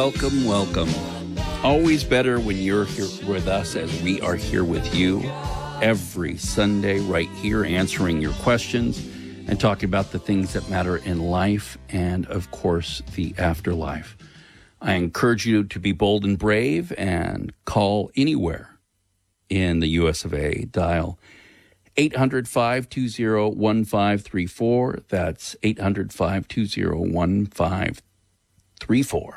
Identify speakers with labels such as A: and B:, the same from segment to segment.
A: Welcome, welcome. Always better when you're here with us as we are here with you every Sunday right here answering your questions and talking about the things that matter in life and, of course, the afterlife. I encourage you to be bold and brave and call anywhere in the U.S. of A. Dial 800-520-1534. That's 800-520-1534.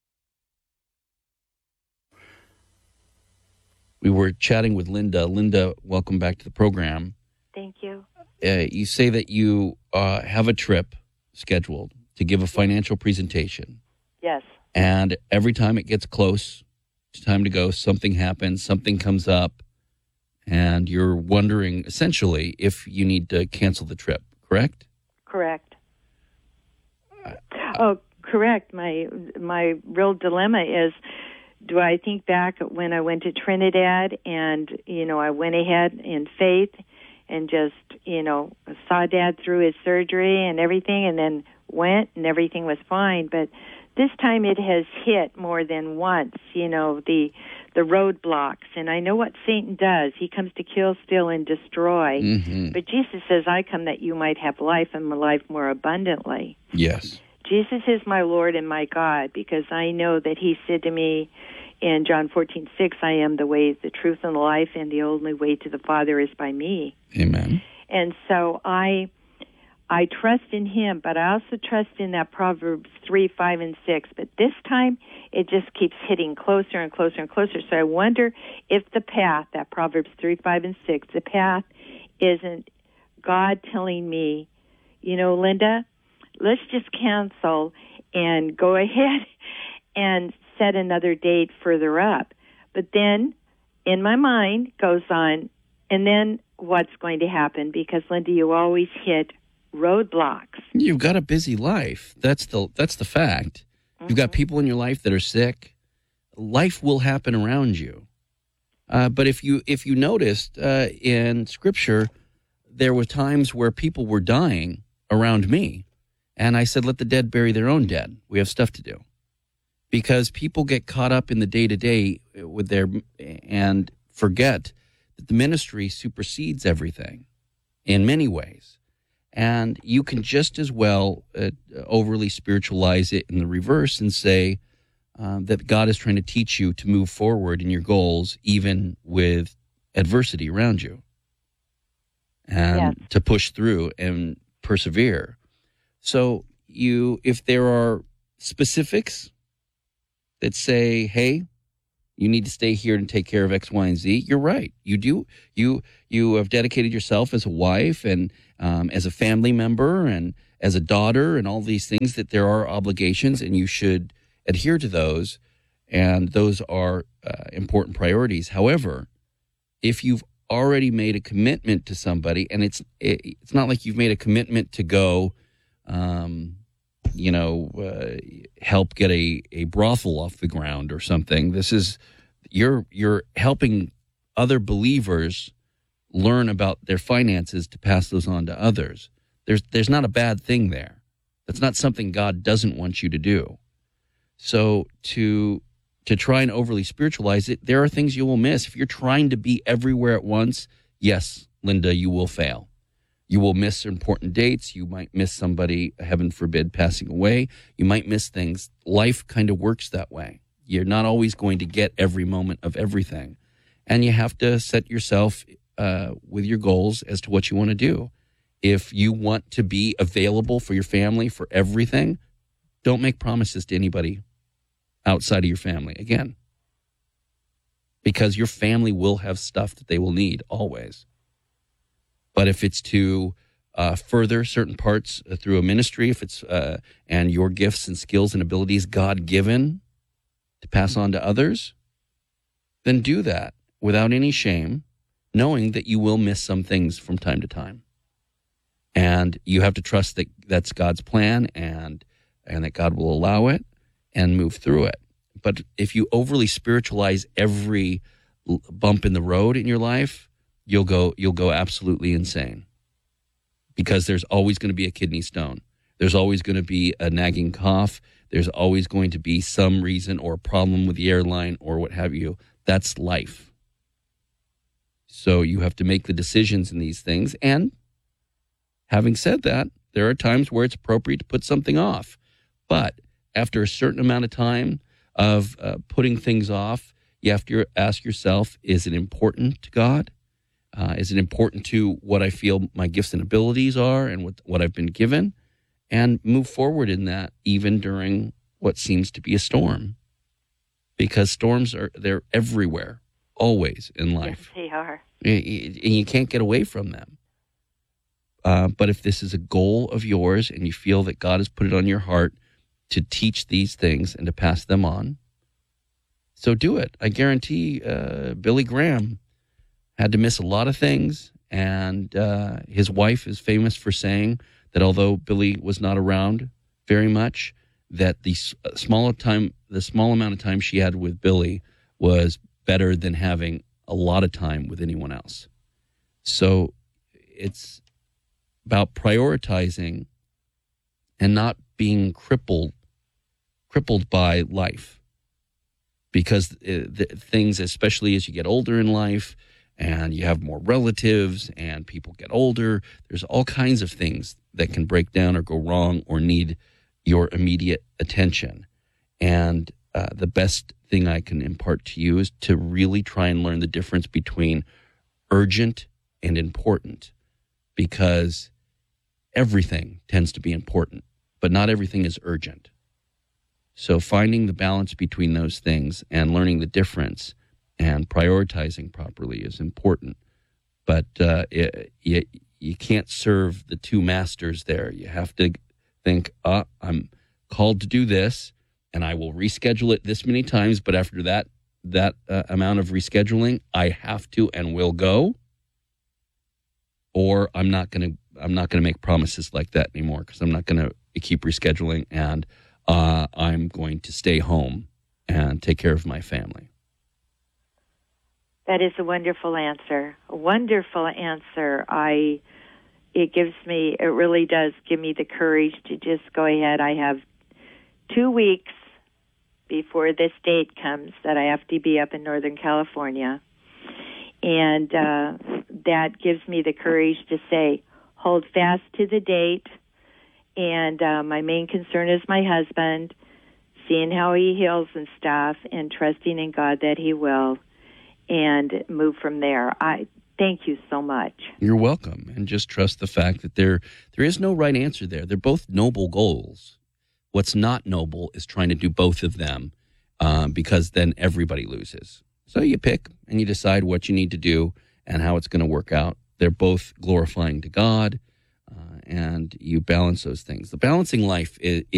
A: We were chatting with Linda. Linda, welcome back to the program.
B: Thank you.
A: You say that you have a trip scheduled to give a financial presentation.
B: Yes.
A: And every time it gets close, it's time to go, something happens, something comes up, and you're wondering, essentially, if you need to cancel the trip, correct?
B: Correct. Correct. My real dilemma is, do I think back when I went to Trinidad and, I went ahead in faith and just, saw Dad through his surgery and everything and then went and everything was fine. But this time it has hit more than once, the roadblocks. And I know what Satan does. He comes to kill, steal, and destroy.
A: Mm-hmm.
B: But Jesus says, I come that you might have life and life more abundantly.
A: Yes.
B: Jesus is my Lord and my God, because I know that he said to me in John 14:6, I am the way, the truth, and the life, and the only way to the Father is by me.
A: Amen.
B: And so I trust in him, but I also trust in that Proverbs 3, 5, and 6. But this time, it just keeps hitting closer and closer and closer. So I wonder if the path, that Proverbs 3, 5, and 6, the path isn't God telling me, Linda, let's just cancel and go ahead and set another date further up. But then, in my mind, goes on, and then what's going to happen? Because, Linda, you always hit roadblocks.
A: You've got a busy life. That's the fact. Mm-hmm. You've got people in your life that are sick. Life will happen around you. But if you noticed in Scripture, there were times where people were dying around me, and I said, "Let the dead bury their own dead. We have stuff to do." Because people get caught up in the day-to-day with and forget that the ministry supersedes everything in many ways. And you can just as well overly spiritualize it in the reverse and say that God is trying to teach you to move forward in your goals, even with adversity around you, and to push through and persevere. So if there are specifics that say, hey, you need to stay here and take care of X, Y, and Z, you're right. You do. You have dedicated yourself as a wife and as a family member and as a daughter and all these things, that there are obligations and you should adhere to those. And those are important priorities. However, if you've already made a commitment to somebody, and it's not like you've made a commitment to go help get a brothel off the ground or something. This is, you're helping other believers learn about their finances to pass those on to others. There's not a bad thing there. That's not something God doesn't want you to do. So to try and overly spiritualize it, there are things you will miss. If you're trying to be everywhere at once, yes, Linda, you will fail. You will miss important dates. You might miss somebody, heaven forbid, passing away. You might miss things. Life kind of works that way. You're not always going to get every moment of everything. And you have to set yourself with your goals as to what you want to do. If you want to be available for your family for everything, don't make promises to anybody outside of your family, again. Because your family will have stuff that they will need, always. But if it's to further certain parts through a ministry, if it's and your gifts and skills and abilities God-given to pass on to others, then do that without any shame, knowing that you will miss some things from time to time. And you have to trust that that's God's plan and that God will allow it and move through it. But if you overly spiritualize every bump in the road in your life, you'll go absolutely insane, because there's always going to be a kidney stone. There's always going to be a nagging cough. There's always going to be some reason or a problem with the airline or what have you. That's life. So you have to make the decisions in these things. And having said that, there are times where it's appropriate to put something off. But after a certain amount of time of putting things off, you have to ask yourself, is it important to God? Is it important to what I feel my gifts and abilities are and what I've been given? And move forward in that even during what seems to be a storm. Because storms they're everywhere, always in life.
B: Yes, they are.
A: And you can't get away from them. But if this is a goal of yours and you feel that God has put it on your heart to teach these things and to pass them on, so do it. I guarantee Billy Graham had to miss a lot of things, and his wife is famous for saying that although Billy was not around very much, that the small amount of time she had with Billy was better than having a lot of time with anyone else. So it's about prioritizing and not being crippled by life. Because the things, especially as you get older in life and you have more relatives and people get older, there's all kinds of things that can break down or go wrong or need your immediate attention. And the best thing I can impart to you is to really try and learn the difference between urgent and important, because everything tends to be important, but not everything is urgent. So finding the balance between those things and learning the difference and prioritizing properly is important. But you can't serve the two masters there. You have to think, I'm called to do this, and I will reschedule it this many times, but after that amount of rescheduling, I have to and will go. Or I'm not going to make promises like that anymore, because I'm not going to keep rescheduling, and I'm going to stay home and take care of my family.
B: That is a wonderful answer. A wonderful answer. It really does give me the courage to just go ahead. I have 2 weeks before this date comes that I have to be up in Northern California. And that gives me the courage to say, hold fast to the date. And my main concern is my husband, seeing how he heals and stuff, and trusting in God that he will, and move from there. I thank you so much.
A: You're welcome. And just trust the fact that there is no right answer there. They're both noble goals. What's not noble is trying to do both of them, because then everybody loses. So you pick and you decide what you need to do and how it's going to work out. They're both glorifying to God, and you balance those things. The balancing life is